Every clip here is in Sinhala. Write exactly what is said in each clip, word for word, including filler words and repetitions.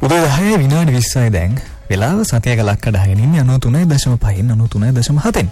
උදේ දහය විනාඩි විස්සයි දැන් වෙලාව සතියක ලක්ක දහයෙන් ඉන්නේ අනූ තුනයි දශම පහෙන් අනූ තුනයි දශම හතෙන්.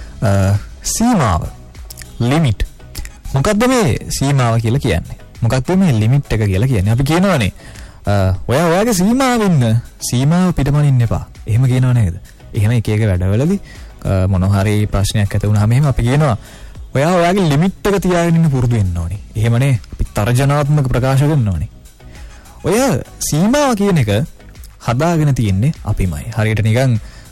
සීමාව ලිමිට්. මොකක්ද මේ සීමාව කියලා කියන්නේ? මොකක්ද මේ ලිමිට් එක කියලා කියන්නේ? අපි කියනවානේ ඔයා ඔයාගේ සීමාව ඉන්න සීමාව පිටමනින්න එපා. එහෙම කියනව නේද? එහෙම එක එක වැඩවලදී මොනවා හරි ප්‍රශ්නයක් ඇති වුණාම එහෙම අපි කියනවා ඔයා ඔයාගේ ලිමිට් එක තියාගෙන ඉන්න පුරුදු වෙන්න ඕනේ. එහෙමනේ අපි තර්ජනාත්මක ප්‍රකාශ කරන්න ඕනේ. ඔය සීමාව කියන එක හදාගෙන තියෙන්නේ අපිමයි. හරියට නිකන්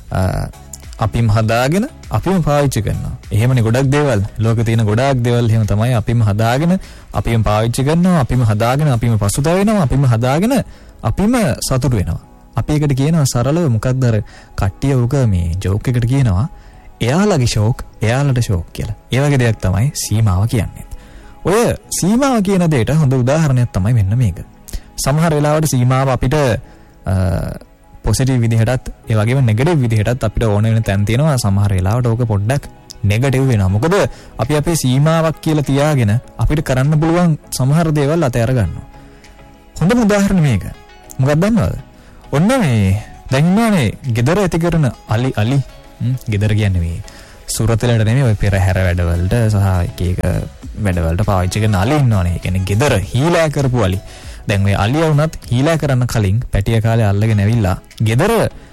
අපිම හදාගෙන අපිම පාවිච්චි කරනවා. එහෙමනේ ගොඩක් දේවල් ලෝකේ තියෙන ගොඩාක් දේවල් එහෙම තමයි අපිම හදාගෙන අපිම පාවිච්චි කරනවා. අපිම හදාගෙන අපිම පසුතැවෙනවා. අපිම හදාගෙන අපිම සතුටු වෙනවා. අපි එකට කියනවා සරලව මොකක්ද අර කට්ටිය උක මේ ජෝක් එකට කියනවා එයාලගේ ෂෝක් එයාලට ෂෝක් කියලා. ඒ වගේ දෙයක් තමයි සීමාව කියන්නේ. ඔය සීමාව කියන දෙයට හොඳ උදාහරණයක් තමයි මෙන්න මේක. සමහර වෙලාවට සීමාව අපිට පොසිටිව් විදිහටත් ඒ වගේම නෙගටිව් විදිහටත් අපිට ඕන වෙන තැන් තියෙනවා. සමහර වෙලාවට ඕක පොඩ්ඩක් නෙගටිව් වෙනවා. මොකද අපි අපේ සීමාවක් කියලා තියාගෙන අපිට කරන්න පුළුවන් සමහර දේවල් අතහැර ගන්නවා. හොඳම උදාහරණ මේක. මොකක්ද දන්නවද? ඔන්න මේ දැන් ඉන්නවනේ ගෙදර ඇති කරන අලි අලි ගෙදර කියන්නේ මේ සුරතලට නෙමෙයි ඔය පෙරහැර වැඩවලට සහ එක එක වැඩවලට පාවිච්චි කරන අලි ඉන්නවනේ. ඒ කියන්නේ ගෙදර හීලෑ කරපු අලි. දැන් මේ අලියා වුණත් හීලා කරන්න කලින් පැටිය කාලේ අල්ලගෙන ඇවිල්ලා ගෙදර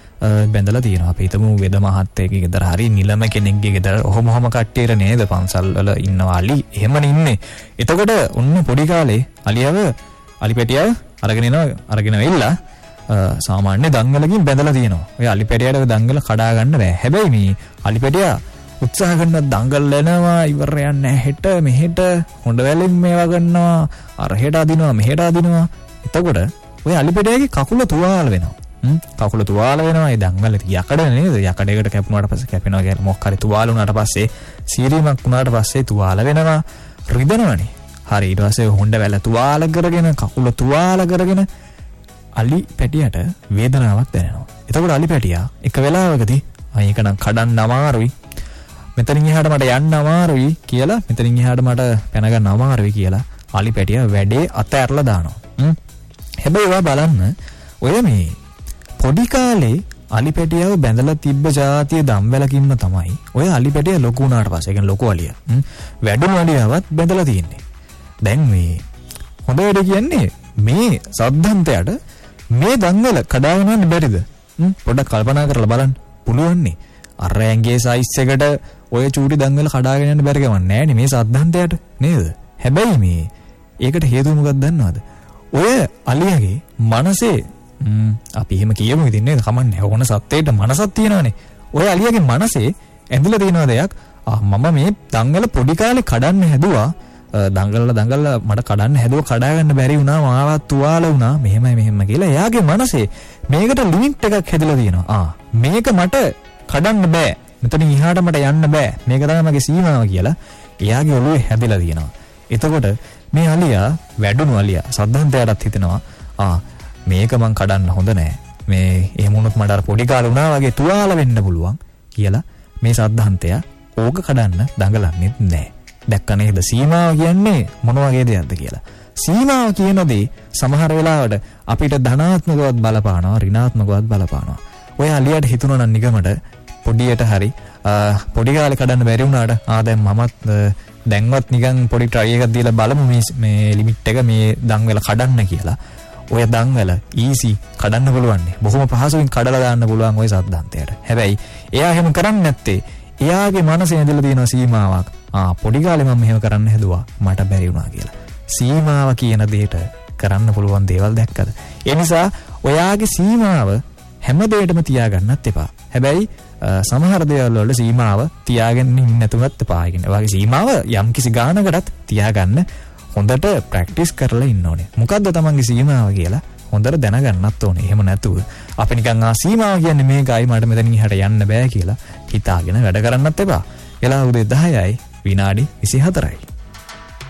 බැඳලා තියෙනවා. අපි හිතමු වෙද මහත්තයෙක්ගේ ගෙදර හරි නිලම කෙනෙක්ගේ ගෙදර ඔහොම ඔහොම කට්ටියට නේද පන්සල් වල ඉන්නවා අලි. එහෙමනේ ඉන්නේ. එතකොට ඔන්න පොඩි කාලේ අලියව අලි පැටියව අරගෙන එනවා අරගෙන වෙilla සාමාන්‍ය දංගලකින් බැඳලා තියෙනවා. ඔය අලි පැටියට දංගල කඩා ගන්න බෑ. හැබැයි මේ අලි පැටියා උත්සාහ කරන දංගල් ලැනවා ඉවර යන්නේ හෙට මෙහෙට හොඬ වැලෙන් මේවා ගන්නවා අර හෙට අදිනවා මෙහෙට අදිනවා. එතකොට ඔය අලි පැටියාගේ කකුල තුවාල වෙනවා. හ්ම් කකුල තුවාල වෙනවා. ඒ දංගල යකඩ නේද? යකඩයකට කැපුණාට පස්සේ කැපෙනවා කියන්නේ මොකක් හරි තුවාල වුණාට පස්සේ සීරීමක් වුණාට පස්සේ තුවාල වෙනවා. රිදෙනවනේ. හරි ඊට පස්සේ හොඬ වැල තුවාල කරගෙන කකුල තුවාල කරගෙන අලි පැටියට වේදනාවක් දැනෙනවා. එතකොට අලි පැටියා එක වෙලාවකදී අයක නම් කඩන්න අමාරුයි. මෙතනින් එහාට මට යන්න අමාරුයි කියලා මෙතනින් එහාට මට පැන ගන්න අමාරුයි කියලා අලි පැටියා වැඩේ අතහැරලා දානවා. හ්ම්. හැබැයි ඔයා බලන්න ඔය මේ පොඩි කාලේ අලි පැටියව බැඳලා තිබ්බ જાතිය දම්වැලකින්ම තමයි ඔය අලි පැටිය ලොකු වුණාට පස්සේ කියන්නේ ලොකු අලියා. හ්ම්. වැඩම අලියාවත් බැඳලා තියෙන්නේ. දැන් මේ හොඳ වැඩ කියන්නේ මේ සද්ධාන්තයට මේ දංගල කඩාගෙන යන්න බැරිද? හ්ම්. පොඩ්ඩක් කල්පනා කරලා බලන්න. පුළුවන්නේ. අර ඇඟේ සයිස් එකට ඔය චූටි දංගල කඩාගෙන යන්න බැරි ගමන් නෑනේ මේ සද්ධාන්තයට නේද? හැබැයි මේ ඒකට හේතුව මොකක්ද දන්නවද? ඔය අලියාගේ මනසේ අපි එහෙම කියමු ඉතින් නේද? කමන්නේ. ඕන සත්‍යයට මනසක් තියෙනවානේ. ඔය අලියාගේ මනසේ ඇඳිලා තියෙන දෙයක් මම මේ දංගල පොඩි කාලේ කඩන්න හැදුවා. දංගලලා දංගලලා මට කඩන්න හැදුවා කඩා ගන්න බැරි වුණා. මාවත් තුවාල වුණා. මෙහෙමයි මෙහෙම කියලා එයාගේ මනසේ මේකට ලිමිට් එකක් හැදලා තියෙනවා. ආ මේක මට කඩන්න බෑ. මෙතනින් එහාට මට යන්න බෑ. මේක තමයි මගේ සීමාව කියලා එයාගේ ඔළුවේ හැදලා තියෙනවා. එතකොට මේ අලියා වැඩුණු අලියා සද්ධාන්තයටත් හිතෙනවා ආ මේක මං කඩන්න හොඳ නෑ. මේ එහෙම වුණොත් මට අර පොඩි කාලේ වුණා වගේ තුවාල වෙන්න පුළුවන් කියලා මේ සද්ධාන්තය ඕක කඩන්න දඟලන්නේ නෑ. දැක්ක නේද සීමාව කියන්නේ මොන වගේ දෙයක්ද කියලා. සීමාව කියන දේ සමහර වෙලාවට අපිට ධනාත්මකවත් බලපානවා ඍණාත්මකවත් බලපානවා. ඔය අලියට හිතුණා නම් නිගමට පොඩියට හරි පොඩි කාලේ කඩන්න බැරි වුණාට ආ දැන් මමත් දැන්වත් නිකන් පොඩි try එකක් දීලා බලමු මේ මේ ලිමිට් එක මේ දංගල කඩන්න කියලා. ඔය දංගල easy කඩන්න පුළුවන්. බොහොම පහසුවෙන් කඩලා දාන්න පුළුවන් ඔය සද්දාන්තයට. හැබැයි එයා එහෙම කරන්නේ නැත්තේ එයාගේ මනසේ ඇඳලා තියෙන සීමාවක්. ආ පොඩි කාලේ මම මෙහෙම කරන්න හැදුවා මට බැරි වුණා කියලා. සීමාව කියන දෙයට කරන්න පුළුවන් දේවල් දැක්කද? ඒ නිසා ඔයාගේ සීමාව හැම දෙයකටම තියාගන්නත් එපා. හැබැයි සමහර දේවල් වල සීමාව තියාගෙන ඉන්න නැතුවත් එපා. ඒ කියන්නේ ඔයාගේ සීමාව යම්කිසි ගානකටත් තියාගන්න හොඳට ප්‍රැක්ටිස් කරලා ඉන්න ඕනේ. මොකද්ද තමන්ගේ සීමාව කියලා හොඳට දැනගන්නත් ඕනේ. එහෙම නැතුව අපි නිකන් ආ සීමාව කියන්නේ මේකයි මට මෙතනින් එහාට යන්න බෑ කියලා හිතාගෙන වැඩ කරන්නත් එපා. එලා උදේ දහයයි විනාඩි විසිහතරයි.